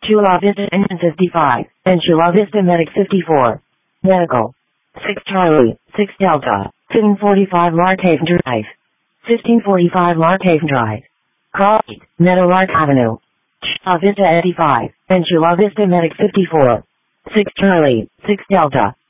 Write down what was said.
Chula Vista Engine 55, and Chula Vista Medic 54. Medical. 6 Charlie, 6 Delta, 1545 Larkhaven Drive. 1545 Larkhaven Drive. Call 8, Meadowlark Avenue. Chula Vista 85, and Chula Vista Medic 54. 6 Charlie, 6 Delta,